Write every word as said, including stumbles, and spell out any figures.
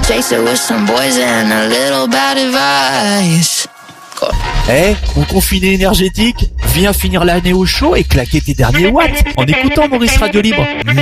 Chase it with some boys and a little bad advice. Eh, hey, mon confiné énergétique, viens finir l'année au chaud et claquer tes derniers watts en écoutant Maurice Radio Libre.